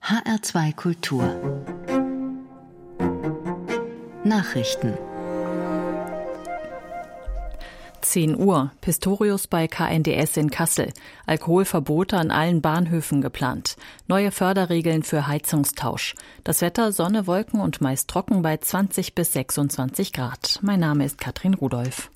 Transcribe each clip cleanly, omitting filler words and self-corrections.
HR2 Kultur Nachrichten 10 Uhr. Pistorius bei KNDS in Kassel. Alkoholverbote an allen Bahnhöfen geplant. Neue Förderregeln für Heizungstausch. Das Wetter Sonne, Wolken und meist trocken bei 20 bis 26 Grad. Mein Name ist Katrin Rudolph.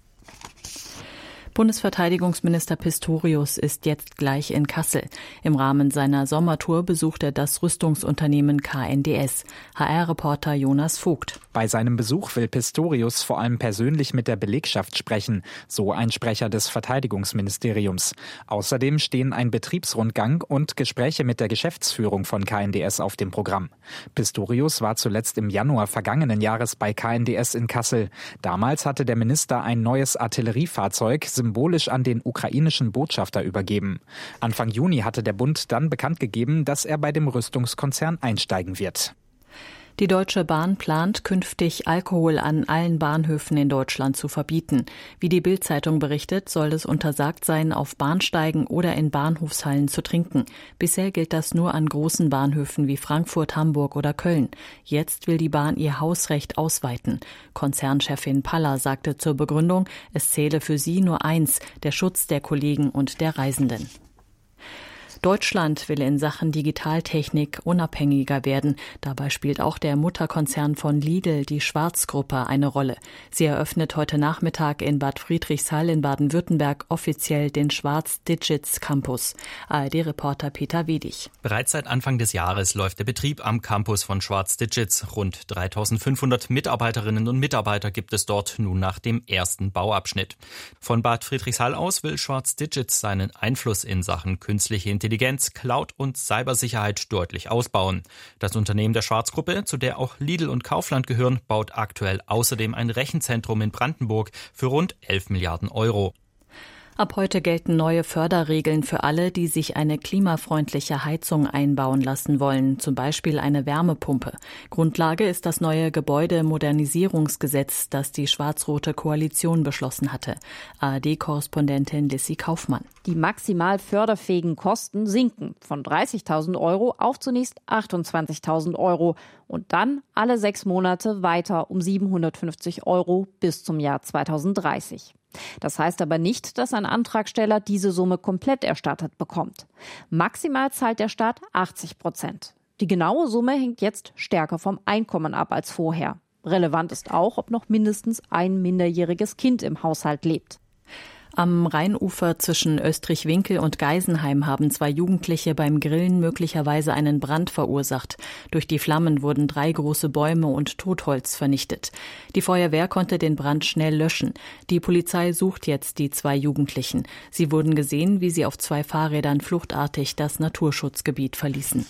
Bundesverteidigungsminister Pistorius ist jetzt gleich in Kassel. Im Rahmen seiner Sommertour besucht er das Rüstungsunternehmen KNDS. HR-Reporter Jonas Vogt. Bei seinem Besuch will Pistorius vor allem persönlich mit der Belegschaft sprechen, so ein Sprecher des Verteidigungsministeriums. Außerdem stehen ein Betriebsrundgang und Gespräche mit der Geschäftsführung von KNDS auf dem Programm. Pistorius war zuletzt im Januar vergangenen Jahres bei KNDS in Kassel. Damals hatte der Minister ein neues Artilleriefahrzeug symbolisch an den ukrainischen Botschafter übergeben. Anfang Juni hatte der Bund dann bekannt gegeben, dass er bei dem Rüstungskonzern einsteigen wird. Die Deutsche Bahn plant, künftig Alkohol an allen Bahnhöfen in Deutschland zu verbieten. Wie die Bild-Zeitung berichtet, soll es untersagt sein, auf Bahnsteigen oder in Bahnhofshallen zu trinken. Bisher gilt das nur an großen Bahnhöfen wie Frankfurt, Hamburg oder Köln. Jetzt will die Bahn ihr Hausrecht ausweiten. Konzernchefin Paller sagte zur Begründung, es zähle für sie nur eins, der Schutz der Kollegen und der Reisenden. Deutschland will in Sachen Digitaltechnik unabhängiger werden. Dabei spielt auch der Mutterkonzern von Lidl, die Schwarz-Gruppe, eine Rolle. Sie eröffnet heute Nachmittag in Bad Friedrichshall in Baden-Württemberg offiziell den Schwarz Digits Campus. ARD-Reporter Peter Wedig. Bereits seit Anfang des Jahres läuft der Betrieb am Campus von Schwarz Digits. Rund 3.500 Mitarbeiterinnen und Mitarbeiter gibt es dort nun nach dem ersten Bauabschnitt. Von Bad Friedrichshall aus will Schwarz Digits seinen Einfluss in Sachen künstliche Intelligenz, Cloud und Cybersicherheit deutlich ausbauen. Das Unternehmen der Schwarz-Gruppe, zu der auch Lidl und Kaufland gehören, baut aktuell außerdem ein Rechenzentrum in Brandenburg für rund 11 Milliarden Euro. Ab heute gelten neue Förderregeln für alle, die sich eine klimafreundliche Heizung einbauen lassen wollen, zum Beispiel eine Wärmepumpe. Grundlage ist das neue Gebäudemodernisierungsgesetz, das die schwarz-rote Koalition beschlossen hatte. ARD-Korrespondentin Lissy Kaufmann. Die maximal förderfähigen Kosten sinken von 30.000 Euro auf zunächst 28.000 Euro und dann alle 6 Monate weiter um 750 Euro bis zum Jahr 2030. Das heißt aber nicht, dass ein Antragsteller diese Summe komplett erstattet bekommt. Maximal zahlt der Staat 80%. Die genaue Summe hängt jetzt stärker vom Einkommen ab als vorher. Relevant ist auch, ob noch mindestens ein minderjähriges Kind im Haushalt lebt. Am Rheinufer zwischen Österreich-Winkel und Geisenheim haben 2 Jugendliche beim Grillen möglicherweise einen Brand verursacht. Durch die Flammen wurden 3 große Bäume und Totholz vernichtet. Die Feuerwehr konnte den Brand schnell löschen. Die Polizei sucht jetzt die 2 Jugendlichen. Sie wurden gesehen, wie sie auf 2 Fahrrädern fluchtartig das Naturschutzgebiet verließen.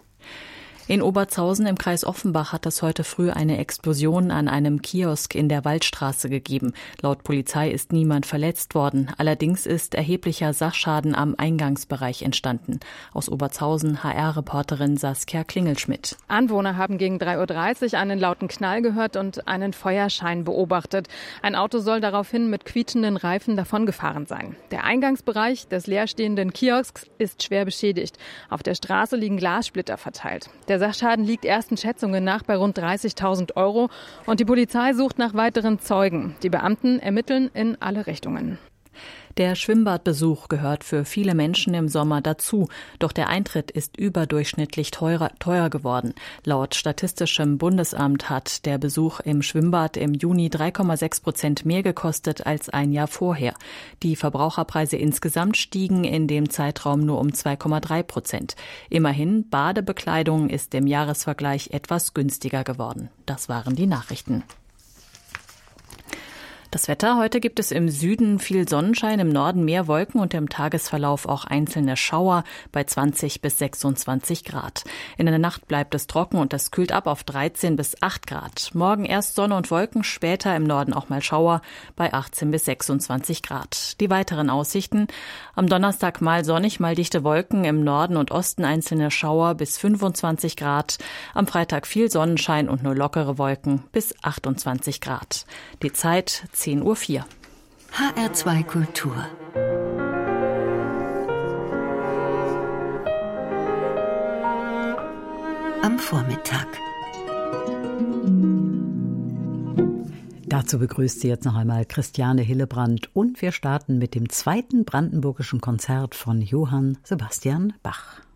In Obertshausen im Kreis Offenbach hat es heute früh eine Explosion an einem Kiosk in der Waldstraße gegeben. Laut Polizei ist niemand verletzt worden. Allerdings ist erheblicher Sachschaden am Eingangsbereich entstanden. Aus Obertshausen HR-Reporterin Saskia Klingelschmidt. Anwohner haben gegen 3.30 Uhr einen lauten Knall gehört und einen Feuerschein beobachtet. Ein Auto soll daraufhin mit quietschenden Reifen davongefahren sein. Der Eingangsbereich des leerstehenden Kiosks ist schwer beschädigt. Auf der Straße liegen Glassplitter verteilt. Der Sachschaden liegt ersten Schätzungen nach bei rund 30.000 Euro und die Polizei sucht nach weiteren Zeugen. Die Beamten ermitteln in alle Richtungen. Der Schwimmbadbesuch gehört für viele Menschen im Sommer dazu. Doch der Eintritt ist überdurchschnittlich teuer geworden. Laut Statistischem Bundesamt hat der Besuch im Schwimmbad im Juni 3,6% mehr gekostet als ein Jahr vorher. Die Verbraucherpreise insgesamt stiegen in dem Zeitraum nur um 2,3%. Immerhin, Badebekleidung ist im Jahresvergleich etwas günstiger geworden. Das waren die Nachrichten. Das Wetter: Heute gibt es im Süden viel Sonnenschein, im Norden mehr Wolken und im Tagesverlauf auch einzelne Schauer bei 20 bis 26 Grad. In der Nacht bleibt es trocken und es kühlt ab auf 13 bis 8 Grad. Morgen erst Sonne und Wolken, später im Norden auch mal Schauer bei 18 bis 26 Grad. Die weiteren Aussichten: Am Donnerstag mal sonnig, mal dichte Wolken, im Norden und Osten einzelne Schauer bis 25 Grad. Am Freitag viel Sonnenschein und nur lockere Wolken bis 28 Grad. Die Zeit 10:04 Uhr. HR2 Kultur. am Vormittag. Dazu begrüßt sie jetzt noch einmal Christiane Hillebrand und wir starten mit dem 2. brandenburgischen Konzert von Johann Sebastian Bach.